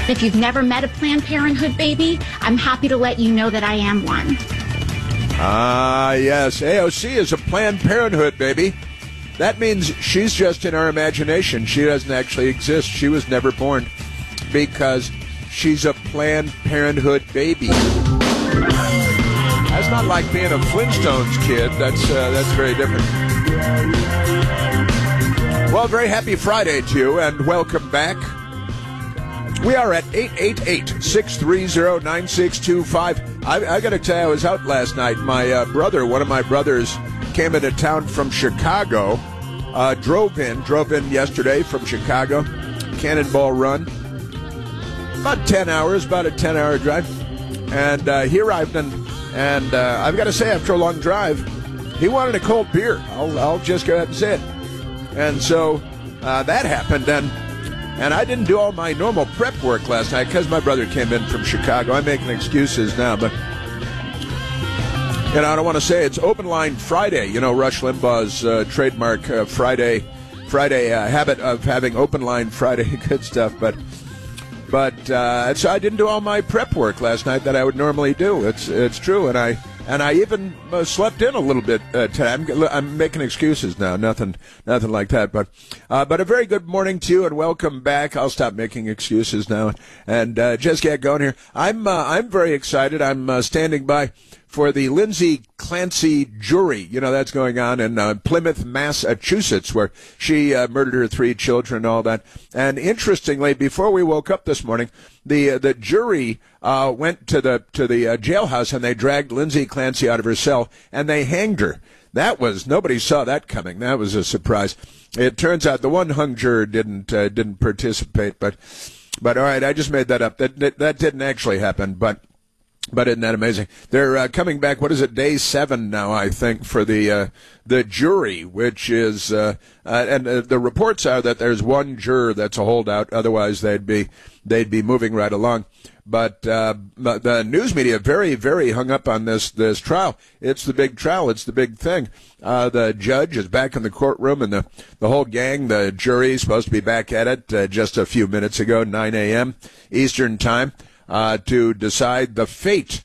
If you've never met a Planned Parenthood baby, I'm happy to let you know that I am one. Yes, AOC is a Planned Parenthood baby. That means she's just in our imagination. She doesn't actually exist. She was never born because she's a Planned Parenthood baby. That's not like being a Flintstones kid. That's very different. Well, very happy Friday to you, and welcome back. We are at 888-630-9625. I got to tell you, I was out last night. My brother, one of my brothers, came into town from Chicago, drove in yesterday from Chicago, Cannonball Run, about 10 hours, about a 10-hour drive, and he arrived, and I've got to say, after a long drive, he wanted a cold beer. I'll just go ahead and say it. And so that happened, and I didn't do all my normal prep work last night because my brother came in from Chicago. I'm making excuses now, but I don't want to say it's Open Line Friday. You know, Rush Limbaugh's trademark Friday habit of having Open Line Friday, good stuff. But so I didn't do all my prep work last night that I would normally do. It's true, and I even slept in a little bit today. I'm making excuses now. Nothing like that. But a very good morning to you, and welcome back. I'll stop making excuses now and just get going here. I'm very excited. I'm standing by for the Lindsay Clancy jury. You know, that's going on in Plymouth, Massachusetts, where she murdered her 3 children and all that. And interestingly, before we woke up this morning, the jury went to the jailhouse, and they dragged Lindsay Clancy out of her cell, and they hanged her. Nobody saw that coming. That was a surprise. It turns out the one hung juror didn't participate, but all right, I just made that up. That didn't actually happen, but isn't that amazing? They're coming back. What is it? Day 7 now, I think, for the jury, which is and the reports are that there's one juror that's a holdout. Otherwise, they'd be moving right along. But the news media very, very hung up on this trial. It's the big trial. It's the big thing. The judge is back in the courtroom, and the whole gang, the jury, is supposed to be back at it just a few minutes ago, 9 a.m. Eastern time. To decide the fate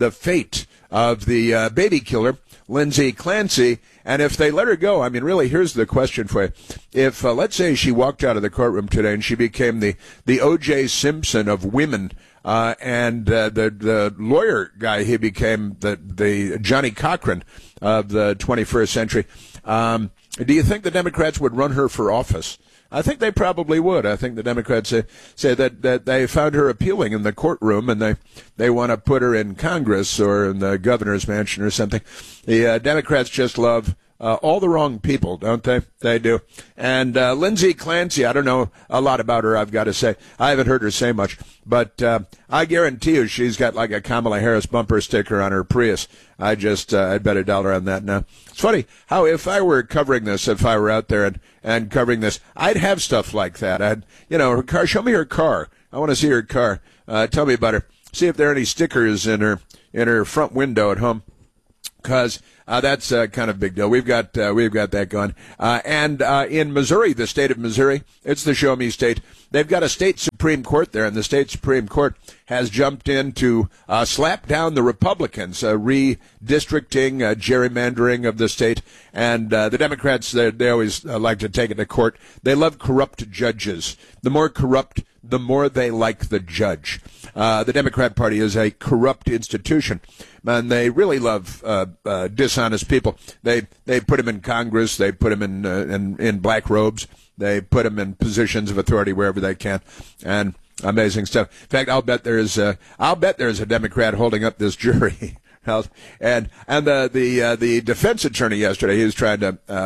of the baby killer, Lindsay Clancy. And if they let her go, I mean, really, here's the question for you. If, let's say she walked out of the courtroom today and she became the O.J. Simpson of women, and the lawyer guy, he became the Johnny Cochran of the 21st century, do you think the Democrats would run her for office? I think they probably would. I think the Democrats say that they found her appealing in the courtroom, and they want to put her in Congress or in the governor's mansion or something. The Democrats just love all the wrong people, don't they? They do. And Lindsay Clancy, I don't know a lot about her, I've got to say. I haven't heard her say much. But I guarantee you she's got like a Kamala Harris bumper sticker on her Prius. I'd bet $1 on that now. It's funny how if I were covering this, if I were out there and covering this, I'd have stuff like that. Her car, show me her car. I want to see her car. Tell me about her. See if there are any stickers in her front window at home. Because that's kind of a big deal. We've got that going. And in Missouri, the state of Missouri, it's the show me state. They've got a state Supreme Court there, and the state Supreme Court has jumped in to slap down the Republicans, redistricting, gerrymandering of the state. And the Democrats, they always like to take it to court. They love corrupt judges. The more corrupt, the more they like the judge. The Democrat Party is a corrupt institution, and they really love dishonest people. They put them in Congress. They put them in black robes. They put them in positions of authority wherever they can, and amazing stuff. In fact, I'll bet there's a Democrat holding up this jury. And the defense attorney yesterday, he was trying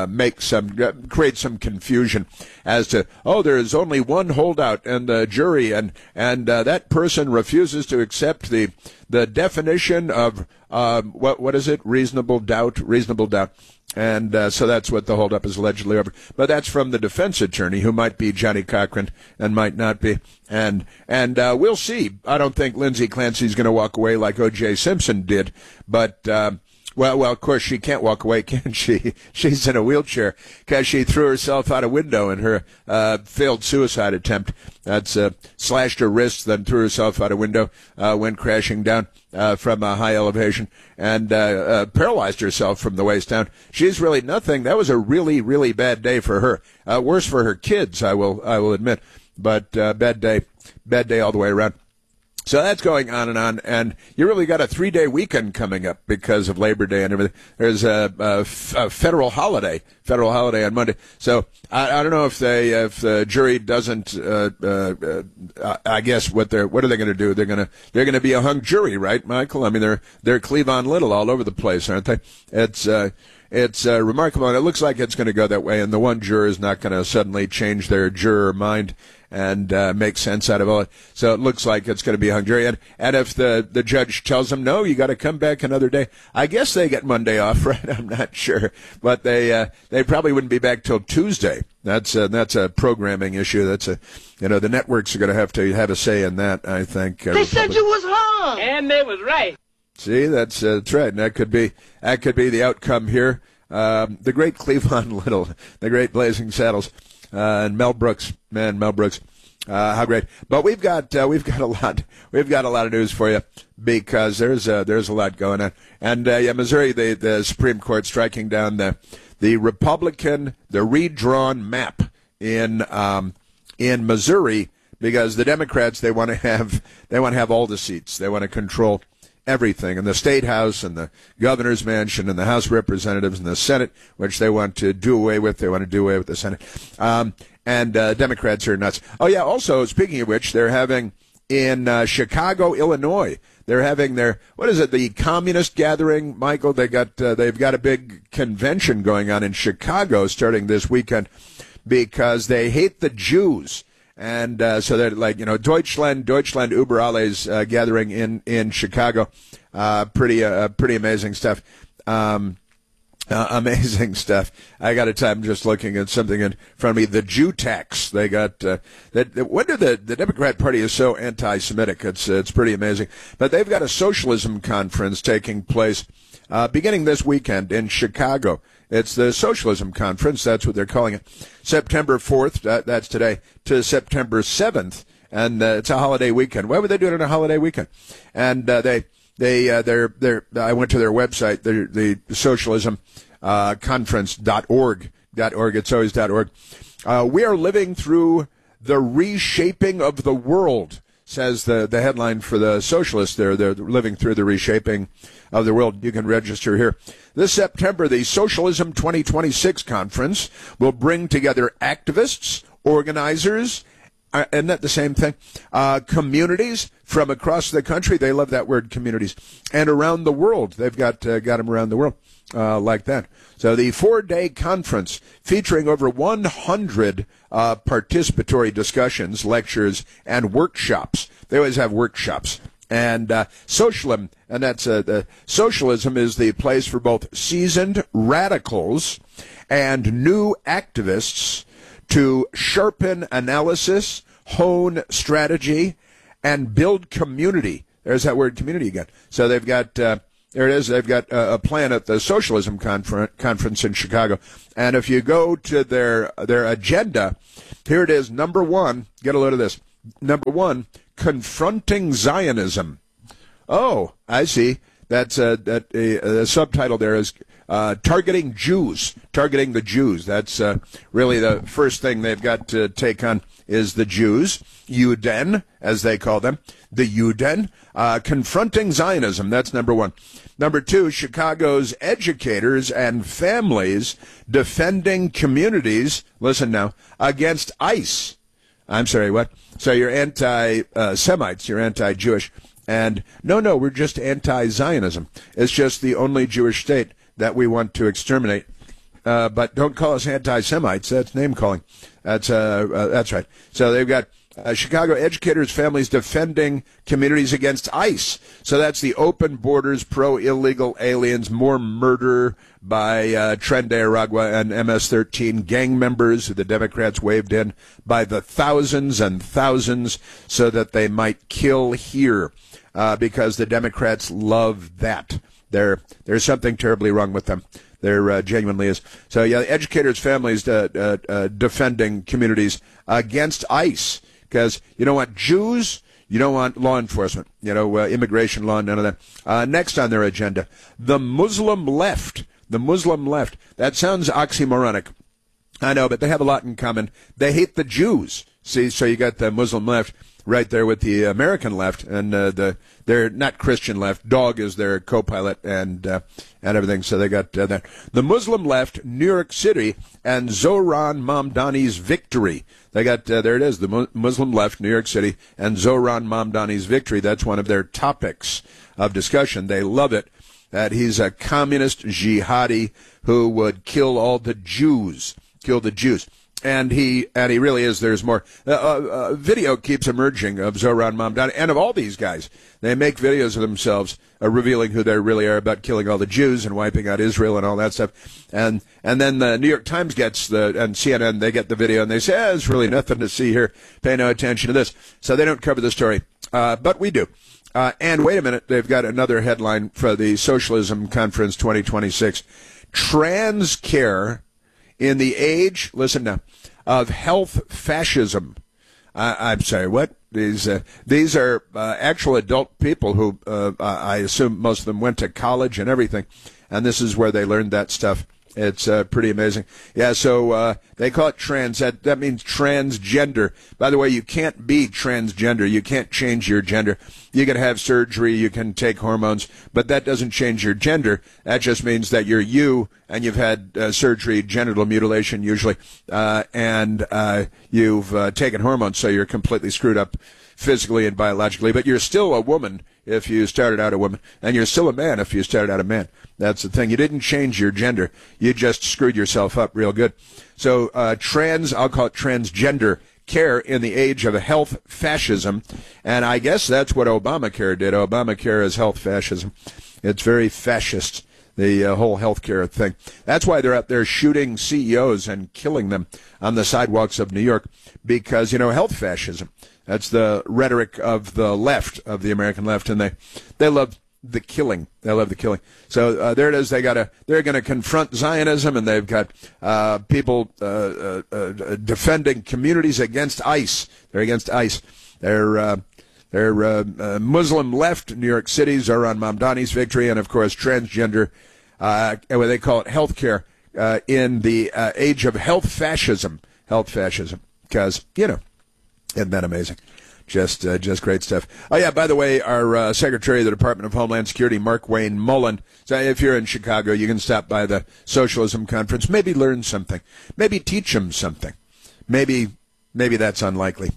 to create some confusion as to, there is only one holdout in the jury, and that person refuses to accept the definition of what is it? Reasonable doubt. And so that's what the holdup is allegedly over. But that's from the defense attorney, who might be Johnny Cochran and might not be. And we'll see. I don't think Lindsay Clancy's going to walk away like O.J. Simpson did. But Well, of course, she can't walk away, can she? She's in a wheelchair because she threw herself out a window in her failed suicide attempt. That's slashed her wrists, then threw herself out a window, went crashing down from a high elevation, and paralyzed herself from the waist down. She's really nothing. That was a really, really bad day for her. Worse for her kids, I will admit, but bad day all the way around. So that's going on, and you really got a 3-day weekend coming up because of Labor Day and everything. There's a federal holiday on Monday. So I don't know if the jury doesn't. I guess what are they going to do? They're going to be a hung jury, right, Michael? I mean, they're Cleavon Little all over the place, aren't they? It's remarkable, and it looks like it's going to go that way. And the one juror is not going to suddenly change their juror mind and make sense out of all it. So it looks like it's going to be a hung jury. And if the judge tells them, no, you got to come back another day, I guess they get Monday off, right? I'm not sure. But they probably wouldn't be back till Tuesday. That's a programming issue. The networks are going to have a say in that, I think. They said you was hung. And they was right. See, that's right. And that could be the outcome here. The great Cleavon Little, the great Blazing Saddles. And Mel Brooks, how great! But we've got a lot of news for you because there's a lot going on. And Missouri, the Supreme Court striking down the redrawn map in Missouri because the Democrats they want to have all the seats. They want to control everything in the State House and the Governor's Mansion and the House of Representatives and the Senate, which they want to do away with. They want to do away with the Senate. And Democrats are nuts. Oh, yeah, also, speaking of which, they're having in Chicago, Illinois, they're having the Communist Gathering, Michael? They've got a big convention going on in Chicago starting this weekend because they hate the Jews. And so they're Deutschland über alles gathering in Chicago. Pretty amazing stuff. Amazing stuff. I got a time just looking at something in front of me. The Jew tax. They got wonder the Democrat Party is so anti-Semitic. It's pretty amazing. But they've got a socialism conference taking place beginning this weekend in Chicago. It's the Socialism Conference. That's what they're calling it. September 4th, that's today, to September 7th. And it's a holiday weekend. Why would they do it on a holiday weekend? And I went to their website, the socialism conference.org. It's always .org. We are living through the reshaping of the world, says the headline for the socialists there. They're living through the reshaping of the world. You can register here. This September, the Socialism 2026 conference will bring together activists, organizers, isn't that the same thing? Communities from across the country. They love that word, communities. And around the world. They've got them around the world like that. So the 4-day conference featuring over 100 participatory discussions, lectures, and workshops. They always have workshops. And socialism, and socialism is the place for both seasoned radicals and new activists to sharpen analysis, hone strategy, and build community. There's that word, community, again. So they've got, there it is, they've got a plan at the Socialism Conference in Chicago. And if you go to their agenda, here it is, number 1, get a load of this. Number 1, confronting Zionism. Oh, I see. That's the subtitle there is targeting Jews, targeting the Jews. That's really the first thing they've got to take on is the Jews, Juden, as they call them, the Juden, confronting Zionism. That's number 1. Number 2, Chicago's educators and families defending communities, listen now, against ICE. I'm sorry, what? So you're anti-Semites, you're anti-Jewish. And no, we're just anti-Zionism. It's just the only Jewish state that we want to exterminate. But don't call us anti-Semites. That's name-calling. That's right. So they've got Chicago educators, families defending communities against ICE. So that's the open borders, pro-illegal aliens, more murder by Tren de Aragua and MS-13 gang members who the Democrats waved in by the thousands and thousands so that they might kill here because the Democrats love that. There's something terribly wrong with them. There genuinely is. So, yeah, educators' families defending communities against ICE because you don't want Jews, you don't want law enforcement, immigration law, none of that. Next on their agenda, the Muslim left. The Muslim left. That sounds oxymoronic. I know, but they have a lot in common. They hate the Jews. See, so you got the Muslim left right there with the American left, and they're not Christian left. Dog is their co-pilot and everything. So they got that. The Muslim left, New York City, and Zohran Mamdani's victory. They got there it is. The Muslim left, New York City, and Zohran Mamdani's victory. That's one of their topics of discussion. They love it. That he's a communist jihadi who would kill all the Jews, kill the Jews. And he really is. There's more. Video keeps emerging of Zohran Mamdani and of all these guys. They make videos of themselves revealing who they really are about killing all the Jews and wiping out Israel and all that stuff. And then the New York Times gets and CNN, they get the video and they say, there's really nothing to see here. Pay no attention to this. So they don't cover the story. But we do. And wait a minute. They've got another headline for the Socialism Conference 2026. Trans care in the age, listen now, of health fascism. I'm sorry, what? These are actual adult people who I assume most of them went to college and everything, and this is where they learned that stuff. It's pretty amazing. Yeah, so they call it trans. That means transgender. By the way, you can't be transgender. You can't change your gender. You can have surgery. You can take hormones. But that doesn't change your gender. That just means that you're you, and you've had surgery, genital mutilation usually, and you've taken hormones, so you're completely screwed up physically and biologically. But you're still a woman if you started out a woman, and you're still a man if you started out a man. That's the thing. You didn't change your gender. You just screwed yourself up real good. So I'll call it transgender care in the age of health fascism. And I guess that's what Obamacare did. Obamacare is health fascism. It's very fascist, the whole health care thing. That's why they're out there shooting CEOs and killing them on the sidewalks of New York because, health fascism. That's the rhetoric of the left, of the American left, and they love the killing. They love the killing. So there it is. They're going to confront Zionism, and they've got people defending communities against ICE. They're against ICE. They're Muslim left, New York City, Zohran Mamdani's victory, and of course transgender, what they call it, health care in the age of health fascism. Health fascism, because isn't that amazing? Just great stuff. Oh, yeah, by the way, our Secretary of the Department of Homeland Security, Mark Wayne Mullen, so if you're in Chicago, you can stop by the Socialism Conference, maybe learn something, maybe teach them something. Maybe that's unlikely.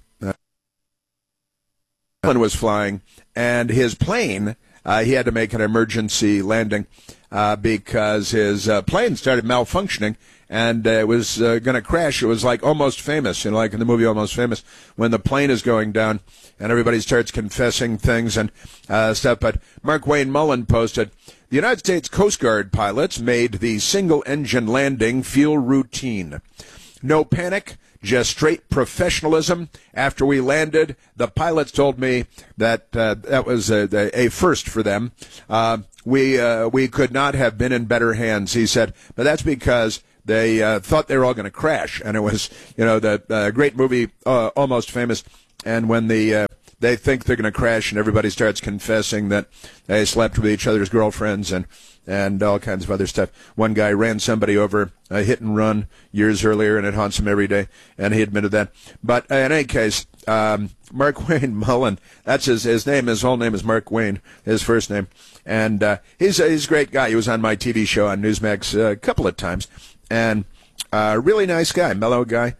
Mullen was flying, and his plane, he had to make an emergency landing because his plane started malfunctioning, and it was going to crash. It was like Almost Famous, like in the movie Almost Famous, when the plane is going down and everybody starts confessing things and stuff. But Mark Wayne Mullen posted, the United States Coast Guard pilots made the single-engine landing feel routine. No panic, just straight professionalism. After we landed, the pilots told me that that was a first for them. We could not have been in better hands, he said. But that's because they thought they were all going to crash, and it was, the great movie Almost Famous. And when they think they're going to crash, and everybody starts confessing that they slept with each other's girlfriends and all kinds of other stuff. One guy ran somebody over a hit and run years earlier, and it haunts him every day, and he admitted that. But in any case, Mark Wayne Mullen, that's his name. His whole name is Mark Wayne, his first name. And he's a great guy. He was on my TV show on Newsmax a couple of times. And really nice guy, mellow guy,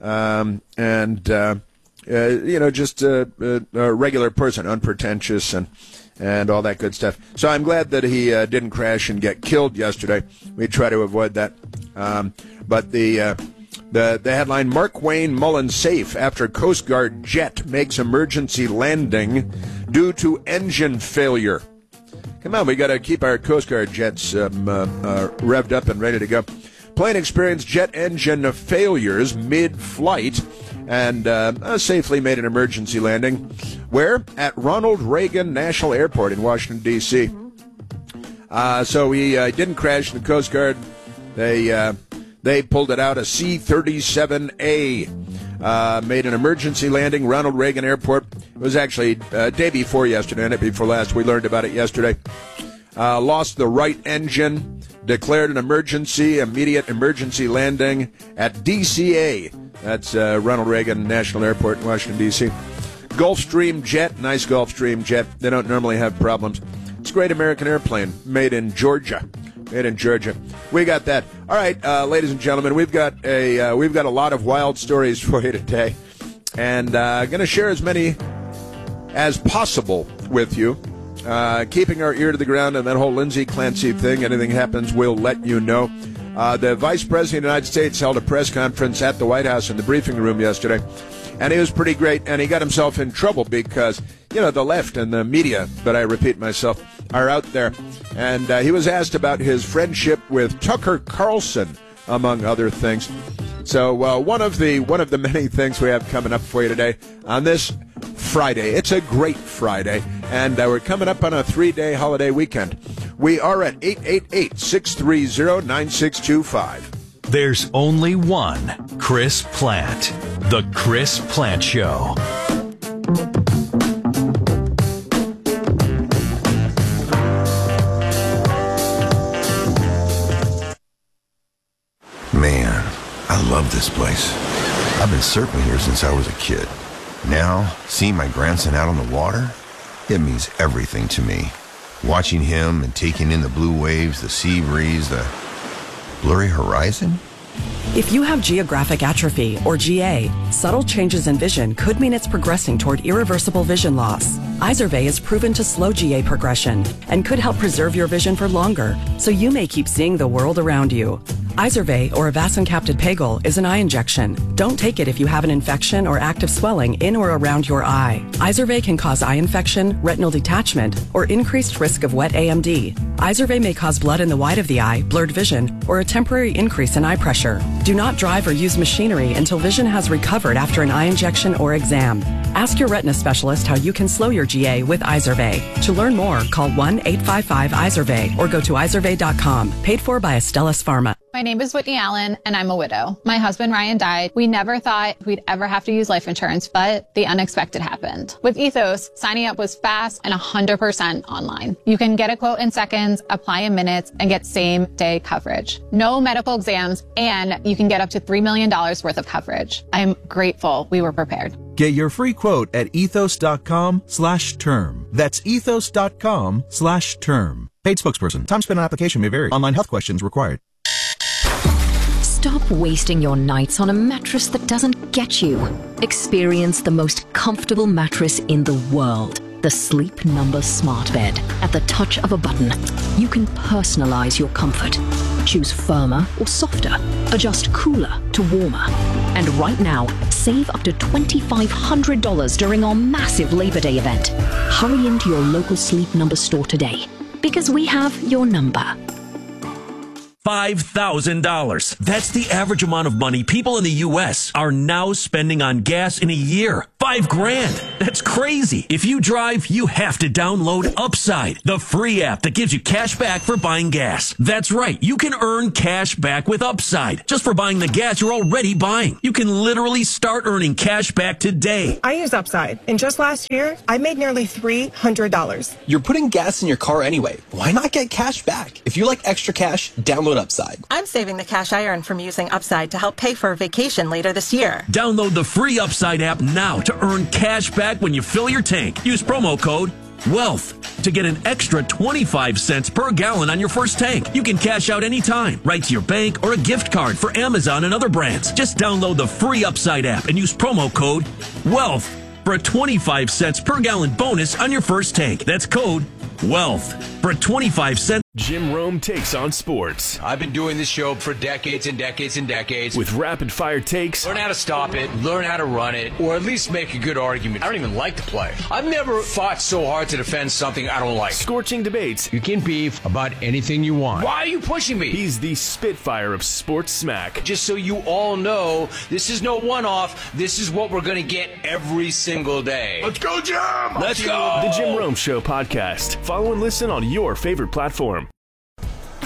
just a regular person, unpretentious and all that good stuff. So I'm glad that he didn't crash and get killed yesterday. We try to avoid that. But the headline, Mark Wayne Mullen safe after Coast Guard jet makes emergency landing due to engine failure. Come on, we got to keep our Coast Guard jets revved up and ready to go. Plane experienced jet engine failures mid-flight and safely made an emergency landing. Where? At Ronald Reagan National Airport in Washington, D.C. So he didn't crash. The Coast Guard, they pulled it out, a C-37A. Made an emergency landing, Ronald Reagan Airport. It was actually day before yesterday, night before last. We learned about it yesterday. Lost the right engine, declared an immediate emergency landing at DCA. That's Ronald Reagan National Airport in Washington, D.C. Gulfstream jet, nice Gulfstream jet. They don't normally have problems. It's a great American airplane, made in Georgia. We got that. All right, ladies and gentlemen, we've got a lot of wild stories for you today, and going to share as many as possible with you. Keeping our ear to the ground on that whole Lindsay Clancy thing. Anything happens, we'll let you know. The Vice President of the United States held a press conference at the White House in the briefing room yesterday, and he was pretty great, and he got himself in trouble because, the left and the media, but I repeat myself, are out there. And he was asked about his friendship with Tucker Carlson, among other things. So one of the many things we have coming up for you today on this Friday. It's a great Friday, and we're coming up on a 3-day holiday weekend. We are at 888-630-9625. There's only one Chris Plant. The Chris Plant Show. Man, I love this place. I've been surfing here since I was a kid. Now, seeing my grandson out on the water, it means everything to me. Watching him and taking in the blue waves, the sea breeze, the blurry horizon. If you have geographic atrophy, or GA, subtle changes in vision could mean it's progressing toward irreversible vision loss. Izervay is proven to slow GA progression and could help preserve your vision for longer, so you may keep seeing the world around you. Izervay, or avacincaptad pegol, is an eye injection. Don't take it if you have an infection or active swelling in or around your eye. Izervay can cause eye infection, retinal detachment, or increased risk of wet AMD. Izervay may cause blood in the white of the eye, blurred vision, or a temporary increase in eye pressure. Do not drive or use machinery until vision has recovered after an eye injection or exam. Ask your retina specialist how you can slow your GA with Izervay. To learn more, call 1-855-IZERVAY or go to izervay.com. Paid for by Astellas Pharma. My name is Whitney Allen, and I'm a widow. My husband, Ryan, died. We never thought we'd ever have to use life insurance, but the unexpected happened. With Ethos, signing up was fast and 100% online. You can get a quote in seconds, apply in minutes, and get same-day coverage. No medical exams, and you can get up to $3 million worth of coverage. I'm grateful we were prepared. Get your free quote at ethos.com/term. That's ethos.com/term. Paid spokesperson. Time spent on application may vary. Online health questions required. Stop wasting your nights on a mattress that doesn't get you. Experience the most comfortable mattress in the world. The Sleep Number Smart Bed. At the touch of a button, you can personalize your comfort. Choose firmer or softer. Adjust cooler to warmer. And right now, save up to $2,500 during our massive Labor Day event. Hurry into your local Sleep Number store today, because we have your number. $5,000. That's the average amount of money people in the U.S. are now spending on gas in a year. $5,000. That's crazy. If you drive, you have to download Upside, the free app that gives you cash back for buying gas. That's right. You can earn cash back with Upside just for buying the gas you're already buying. You can literally start earning cash back today. I use Upside, and just last year, I made nearly $300. You're putting gas in your car anyway. Why not get cash back? If you like extra cash, download Upside. I'm saving the cash I earn from using Upside to help pay for a vacation later this year. Download the free Upside app now to earn cash back when you fill your tank. Use promo code WEALTH to get an extra 25 cents per gallon on your first tank. You can cash out anytime, right to your bank or a gift card for Amazon and other brands. Just download the free Upside app and use promo code WEALTH for a 25 cents per gallon bonus on your first tank. That's code WEALTH for a 25 cent. Jim Rome takes on sports. I've been doing this show for decades and decades and decades. With rapid-fire takes. Learn how to stop it, learn how to run it, or at least make a good argument. I don't even like to play. I've never fought so hard to defend something I don't like. Scorching debates. You can beef about anything you want. Why are you pushing me? He's the Spitfire of sports smack. Just so you all know, this is no one-off. This is what we're going to get every single day. Let's go, Jim! Let's go! The Jim Rome Show podcast. Follow and listen on your favorite platform.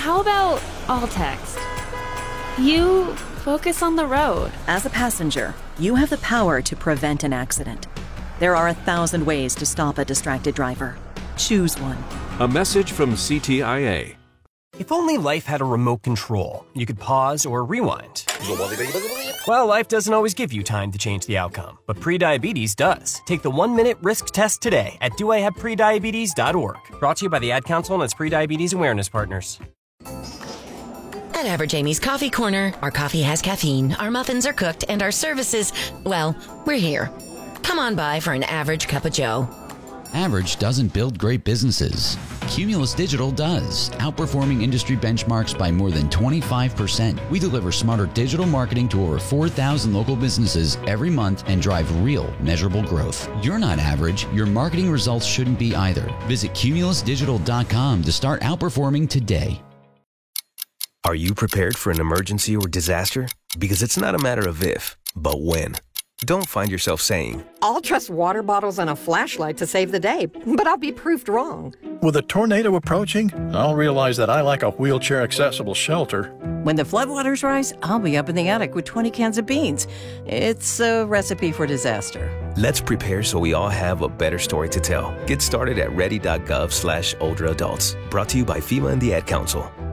How about all text? You focus on the road. As a passenger, you have the power to prevent an accident. There are 1,000 ways to stop a distracted driver. Choose one. A message from CTIA. If only life had a remote control, you could pause or rewind. Well, life doesn't always give you time to change the outcome, but prediabetes does. Take the 1-minute risk test today at doihaveprediabetes.org. Brought to you by the Ad Council and its prediabetes awareness partners. At Average Amy's Coffee Corner, our coffee has caffeine, our muffins are cooked, and our services, well, we're here. Come on by for an average cup of joe. Average doesn't build great businesses. Cumulus Digital does, outperforming industry benchmarks by more than 25%. We deliver smarter digital marketing to over 4,000 local businesses every month and drive real, measurable growth. You're not average. Your marketing results shouldn't be either. Visit cumulusdigital.com to start outperforming today. Are you prepared for an emergency or disaster? Because it's not a matter of if, but when. Don't find yourself saying, I'll trust water bottles and a flashlight to save the day, but I'll be proved wrong. With a tornado approaching, I'll realize that I like a wheelchair-accessible shelter. When the floodwaters rise, I'll be up in the attic with 20 cans of beans. It's a recipe for disaster. let's prepare so we all have a better story to tell. Get started at ready.gov/older adults. Brought to you by FEMA and the Ad Council.